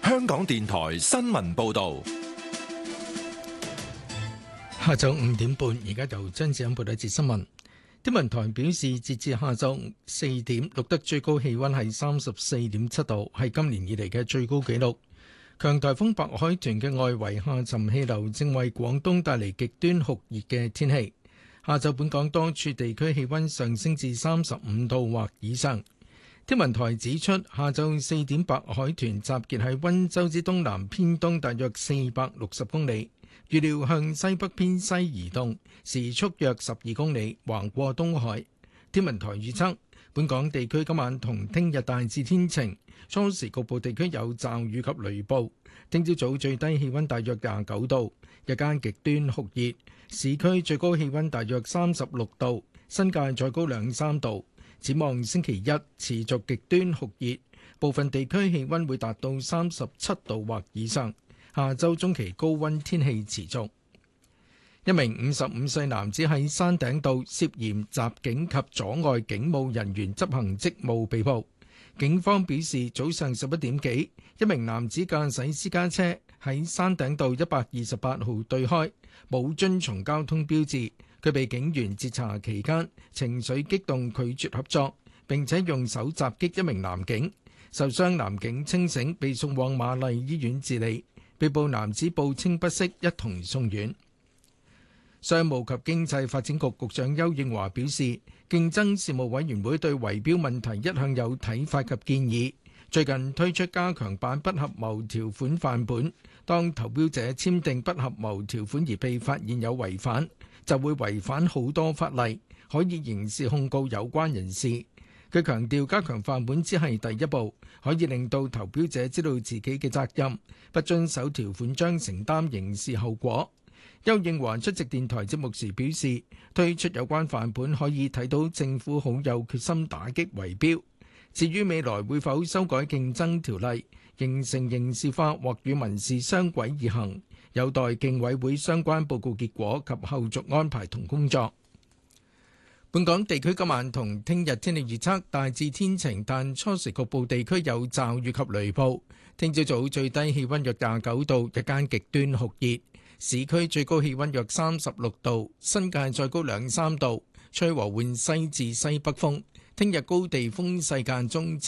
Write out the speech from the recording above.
香港電台新聞報道。 下晝5點半，而家由張子欣報道一節新聞。天文台表示，截至下晝4點，錄得最高氣溫係34.7度，係今年以嚟嘅最高紀錄。強颱風白海豚嘅外圍下沉氣流正為廣東帶嚟極端酷熱嘅天氣。下晝本港多處地區氣溫上升至35度或以上。天文台指出，下晝4點，白海豚集結喺溫州之東南偏東大約460公里，預料向西北偏西移動，時速約12公里，橫過東海。天文台預測，本港地區今晚同聽日大致天晴，初時局部地區有驟雨及雷暴。聽朝早最低氣溫大約29度，日間極端酷熱，市區最高氣溫大約36度，新界再高2-3度。展望星期一持續極端酷熱，部分地區氣溫會達到37度或以上。下週中期高溫天氣持續。一名55歲男子喺山頂道涉嫌襲警及阻礙警務人員執行職務被捕。警方表示，早上11點幾，一名男子駕駛私家車喺山頂道128號對開，冇遵從交通標誌。佢被警員截查期間情緒激動，拒絕合作，並且用手襲擊一名男警。受傷男警清醒，被送往瑪麗醫院治理。被捕男子報稱不適，一同送院。商務及經濟發展局局長邱應華表示，競爭事務委員會對圍標問題一向有睇法及建議，最近推出加強版不合謀條款範本，當投標者簽訂不合謀條款而被發現有違反，就會違反好多法例，可以刑事控告有關人士。佢強調，加強範本只係第一步，可以令到投標者知道自己嘅責任，不遵守條款將承擔刑事後果。邱應華出席電台節目時表示，推出有關範本可以睇到政府好有決心打擊圍標。至於未來會否修改競爭條例，形成刑事化或與民事雙軌而行，有待競委會相關報告結果及後續安排同工作。本港地區今晚同聽日天氣預測大致天晴，但初時局部地區有驟雨及雷暴。聽朝早最低氣溫約29度，日間極端酷熱，市區最高氣溫約36度，新界再高2-3度，吹和緩西至西北風。聽日高地風勢間中